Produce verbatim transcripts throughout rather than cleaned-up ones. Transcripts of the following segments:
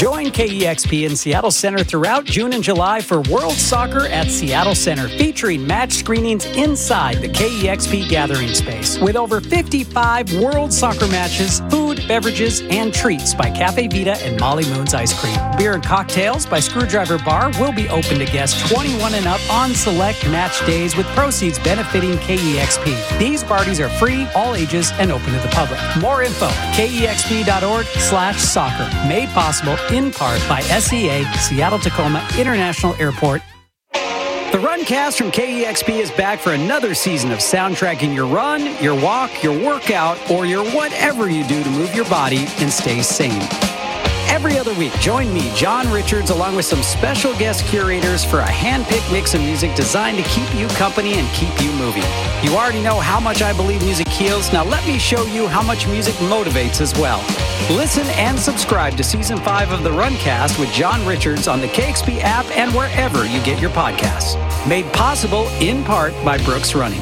Join K E X P in Seattle Center throughout June and July for World Soccer at Seattle Center, featuring match screenings inside the K E X P gathering space. With over fifty-five World Soccer matches, food, beverages, and treats by Cafe Vita and Molly Moon's Ice Cream. Beer and cocktails by Screwdriver Bar will be open to guests twenty-one and up on select match days, with proceeds benefiting K E X P. These parties are free, all ages, and open to the public. More info, kexp.org slash soccer. Made possible in part by S E A, Seattle Tacoma International Airport. The Runcast from K E X P is back for another season of soundtracking your run, your walk, your workout, or your whatever you do to move your body and stay sane. Every other week, join me, John Richards, along with some special guest curators for a hand-picked mix of music designed to keep you company and keep you moving. You already know how much I believe music heals. Now let me show you how much music motivates as well. Listen and subscribe to Season five of The Runcast with John Richards on the K X P app and wherever you get your podcasts. Made possible in part by Brooks Running.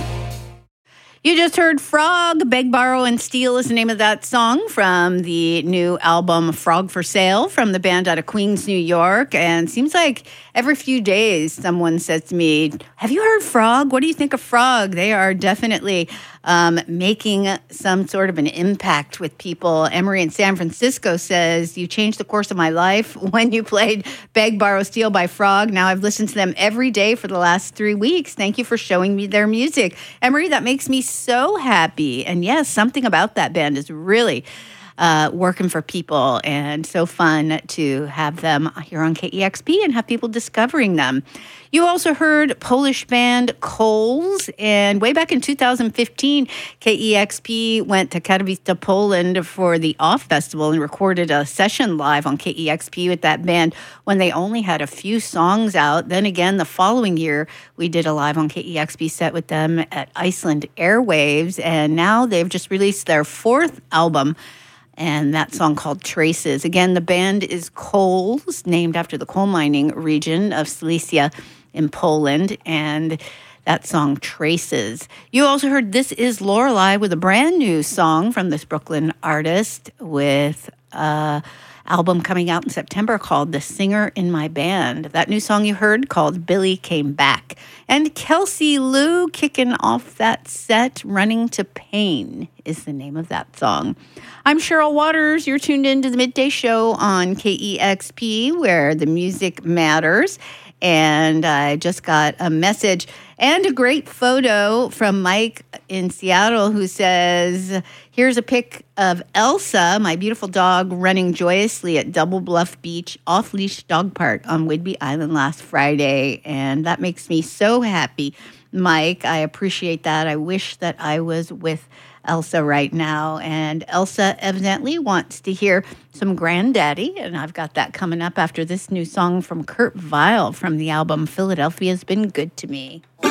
You just heard Frog, Beg, Borrow, and Steal is the name of that song from the new album Frog for Sale from the band out of Queens, New York. And seems like every few days someone says to me, have you heard Frog? What do you think of Frog? They are definitely um, making some sort of an impact with people. Emery in San Francisco says, you changed the course of my life when you played Beg, Borrow, Steal by Frog. Now I've listened to them every day for the last three weeks. Thank you for showing me their music. Emery, that makes me so happy. And yes, something about that band is really uh, working for people, and so fun to have them here on K E X P and have people discovering them. You also heard Polish band Coles, and way back in two thousand fifteen, K E X P went to Katowice, Poland for the Off Festival and recorded a session live on K E X P with that band when they only had a few songs out. Then again, the following year, we did a live on K E X P set with them at Iceland Airwaves, and now they've just released their fourth album, and that song called Traces. Again, the band is Coles, named after the coal mining region of Silesia in Poland, and that song Traces. You also heard This Is Lorelei with a brand new song from this Brooklyn artist with an album coming out in September called The Singer in My Band. That new song you heard called Billy Came Back. And Kelsey Lou kicking off that set, Running to Pain is the name of that song. I'm Cheryl Waters. You're tuned into the Midday Show on K E X P, where the music matters. And I just got a message and a great photo from Mike in Seattle, who says, here's a pic of Elsa, my beautiful dog, running joyously at Double Bluff Beach off-leash dog park on Whidbey Island last Friday. And that makes me so happy, Mike. I appreciate that. I wish that I was with Elsa right now. And Elsa evidently wants to hear some Granddaddy, and I've got that coming up after this new song from Kurt Vile from the album Philadelphia's Been Good to Me.